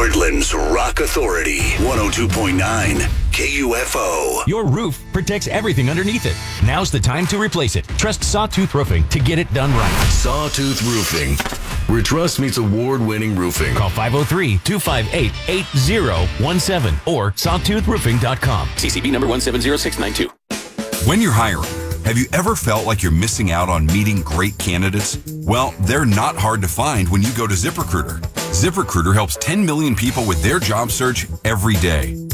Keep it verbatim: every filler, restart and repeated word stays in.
Portland's Rock Authority, one oh two point nine K U F O. Your roof protects everything underneath it. Now's the time to replace it. Trust Sawtooth Roofing to get it done right. Sawtooth Roofing, where trust meets award-winning roofing. Call five oh three, two five eight, eight oh one seven or sawtooth roofing dot com. C C B number one seven zero six nine two. When you're hiring, have you ever felt like you're missing out on meeting great candidates? Well, they're not hard to find when you go to ZipRecruiter. ZipRecruiter helps ten million people with their job search every day.